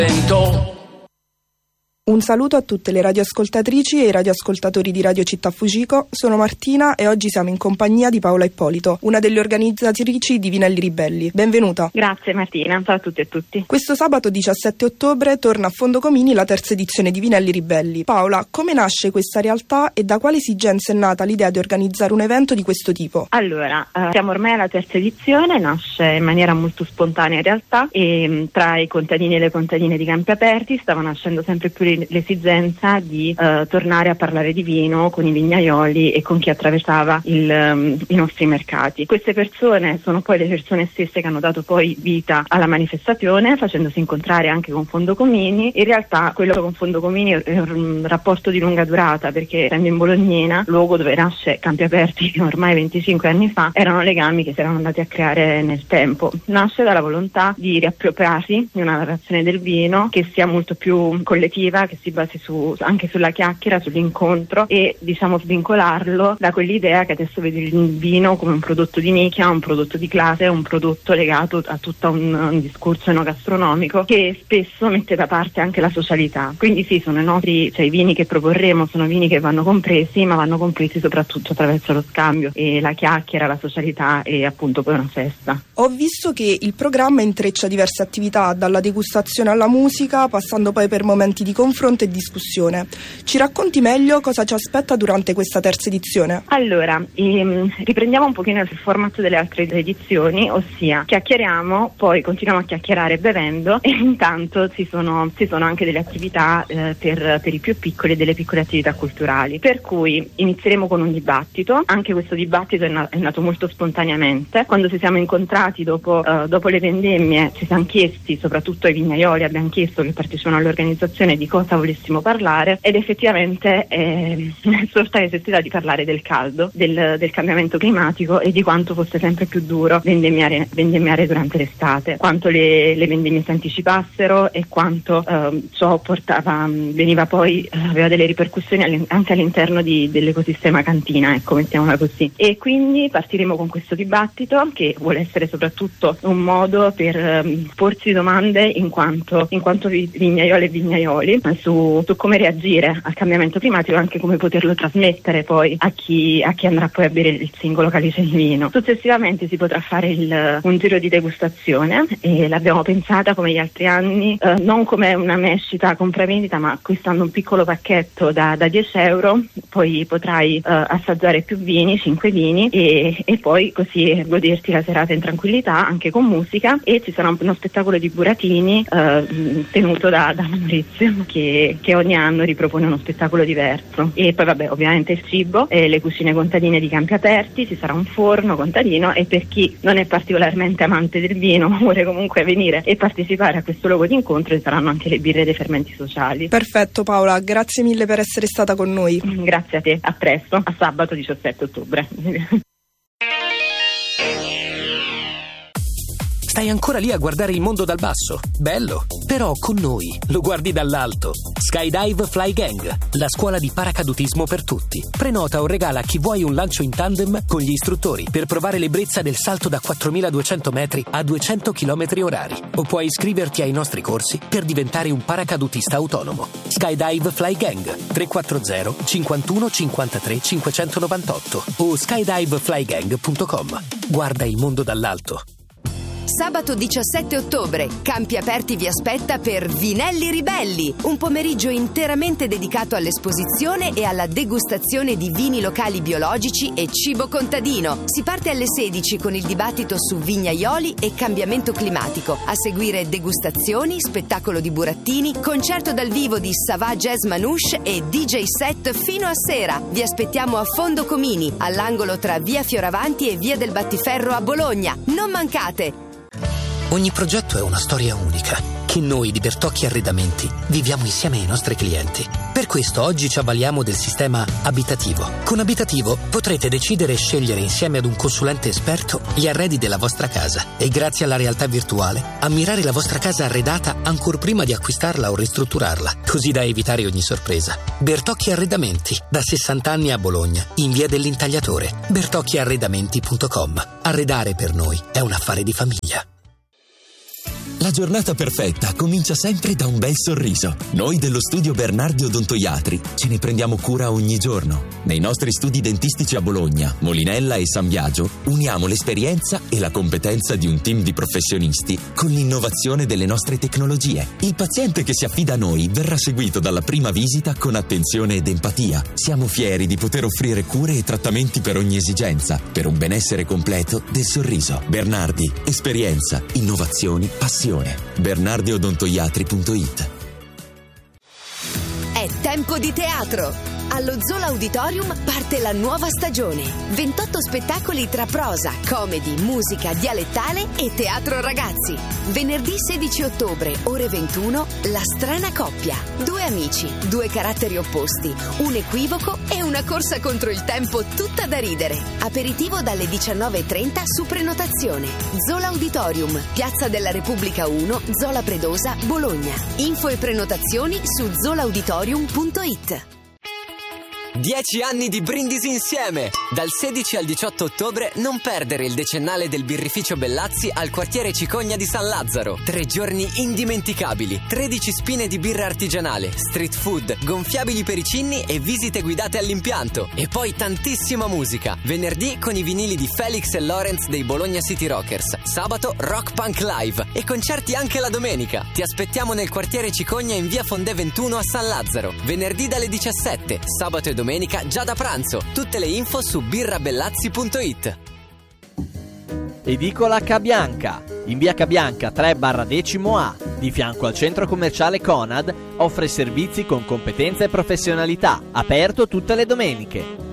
Un saluto a tutte le radioascoltatrici e i radioascoltatori di Radio Città Fucico. Sono Martina e oggi siamo in compagnia di Paola Ippolito, una delle organizzatrici di Vinelli Ribelli. Benvenuta. Grazie Martina, ciao a tutti e tutti. Questo sabato 17 ottobre torna a Fondocomini la terza edizione di Vinelli Ribelli. Paola, come nasce questa realtà e da quale esigenza è nata l'idea di organizzare un evento di questo tipo? Allora, siamo ormai alla terza edizione, nasce in maniera molto spontanea in realtà e tra i contadini e le contadine di Campi Aperti stava nascendo sempre più l'esigenza di tornare a parlare di vino con i vignaioli e con chi attraversava i nostri mercati. Queste persone sono poi le persone stesse che hanno dato poi vita alla manifestazione, facendosi incontrare anche con Fondocomini. In realtà quello con Fondocomini è un rapporto di lunga durata, perché essendo in Bolognina, luogo dove nasce Campi Aperti ormai 25 anni fa, erano legami che si erano andati a creare nel tempo. Nasce dalla volontà di riappropriarsi di una narrazione del vino che sia molto più collettiva, che si basi anche sulla chiacchiera, sull'incontro, e diciamo svincolarlo da quell'idea che adesso vede il vino come un prodotto di nicchia, un prodotto di classe, un prodotto legato a tutto un discorso enogastronomico che spesso mette da parte anche la socialità. Quindi sì, sono i vini che proporremo sono vini che vanno compresi, ma vanno compresi soprattutto attraverso lo scambio e la chiacchiera, la socialità e appunto poi una festa. Ho visto che il programma intreccia diverse attività, dalla degustazione alla musica, passando poi per momenti di confronto e discussione. Ci racconti meglio cosa ci aspetta durante questa terza edizione? Allora, riprendiamo un pochino il format delle altre edizioni, ossia chiacchieriamo, poi continuiamo a chiacchierare bevendo e intanto ci sono anche delle attività per i più piccoli e delle piccole attività culturali. Per cui inizieremo con un dibattito. Anche questo dibattito è nato molto spontaneamente. Quando ci siamo incontrati dopo le vendemmie, ci siamo chiesti, soprattutto ai vignaioli, abbiamo chiesto che partecipano all'organizzazione di cosa volessimo parlare, ed effettivamente è sorta la necessità di parlare del caldo, del cambiamento climatico e di quanto fosse sempre più duro vendemmiare durante l'estate, quanto le vendemmie si anticipassero e quanto ciò aveva delle ripercussioni anche all'interno dell'ecosistema cantina, ecco, mettiamola così. E quindi partiremo con questo dibattito, che vuole essere soprattutto un modo per porsi domande in quanto vignaioli e vignaioli su come reagire al cambiamento climatico e anche come poterlo trasmettere poi a chi andrà poi a bere il singolo calice di vino. Successivamente si potrà fare un giro di degustazione, e l'abbiamo pensata come gli altri anni, non come una mescita compravendita, ma acquistando un piccolo pacchetto da 10 euro poi potrai assaggiare più vini, 5 vini, e poi così goderti la serata in tranquillità, anche con musica. E ci sarà uno spettacolo di buratini tenuto da Maurizio, che ogni anno ripropone uno spettacolo diverso. E poi ovviamente il cibo, le cucine contadine di Campi Aperti, ci sarà un forno contadino, e per chi non è particolarmente amante del vino ma vuole comunque venire e partecipare a questo luogo di incontro, ci saranno anche le birre dei fermenti sociali. Perfetto Paola, grazie mille per essere stata con noi. Grazie a te, a presto, a sabato 17 ottobre. Stai ancora lì a guardare il mondo dal basso? Bello! Però con noi lo guardi dall'alto. Skydive Fly Gang, la scuola di paracadutismo per tutti. Prenota o regala a chi vuoi un lancio in tandem con gli istruttori per provare l'ebbrezza del salto da 4.200 metri a 200 km orari. O puoi iscriverti ai nostri corsi per diventare un paracadutista autonomo. Skydive Fly Gang 340 51 53 598 o skydiveflygang.com. Guarda il mondo dall'alto. Sabato 17 ottobre, Campi Aperti vi aspetta per Vinelli Ribelli, un pomeriggio interamente dedicato all'esposizione e alla degustazione di vini locali biologici e cibo contadino. Si parte alle 16 con il dibattito su vignaioli e cambiamento climatico. A seguire degustazioni, spettacolo di burattini, concerto dal vivo di Savà Jazz Manouche e DJ set fino a sera. Vi aspettiamo a Fondocomini, all'angolo tra via Fioravanti e via del Battiferro a Bologna. Non mancate! Ogni progetto è una storia unica che noi di Bertocchi Arredamenti viviamo insieme ai nostri clienti. Per questo oggi ci avvaliamo del sistema Abitativo. Con Abitativo potrete decidere e scegliere insieme ad un consulente esperto gli arredi della vostra casa e grazie alla realtà virtuale ammirare la vostra casa arredata ancor prima di acquistarla o ristrutturarla, così da evitare ogni sorpresa. Bertocchi Arredamenti, da 60 anni a Bologna, in via dell'Intagliatore. bertocchiarredamenti.com. Arredare per noi è un affare di famiglia. La giornata perfetta comincia sempre da un bel sorriso. Noi dello studio Bernardi Odontoiatri ce ne prendiamo cura ogni giorno. Nei nostri studi dentistici a Bologna, Molinella e San Biagio uniamo l'esperienza e la competenza di un team di professionisti con l'innovazione delle nostre tecnologie. Il paziente che si affida a noi verrà seguito dalla prima visita con attenzione ed empatia. Siamo fieri di poter offrire cure e trattamenti per ogni esigenza, per un benessere completo del sorriso. Bernardi, esperienza, innovazioni, passione. BernardiOdontoiatri.it. È tempo di teatro! Allo Zola Auditorium parte la nuova stagione. 28 spettacoli tra prosa, comedy, musica, dialettale e teatro ragazzi. Venerdì 16 ottobre, ore 21, La strana coppia. 2 amici, 2 caratteri opposti, un equivoco e una corsa contro il tempo tutta da ridere. Aperitivo dalle 19:30 su prenotazione. Zola Auditorium, Piazza della Repubblica 1, Zola Predosa, Bologna. Info e prenotazioni su zolauditorium.it. 10 anni di brindisi insieme! Dal 16 al 18 ottobre non perdere il decennale del birrificio Bellazzi al quartiere Cicogna di San Lazzaro. 3 giorni indimenticabili, 13 spine di birra artigianale, street food, gonfiabili per i cinni e visite guidate all'impianto. E poi tantissima musica. Venerdì con i vinili di Felix e Lorenz dei Bologna City Rockers. Sabato Rock Punk Live e concerti anche la domenica. Ti aspettiamo nel quartiere Cicogna in via Fondè 21 a San Lazzaro. Venerdì dalle 17, sabato e domenica già da pranzo. Tutte le info su birrabellazzi.it. Edicola Cabianca. In via Cabianca 3/10A, di fianco al centro commerciale Conad, offre servizi con competenza e professionalità, aperto tutte le domeniche.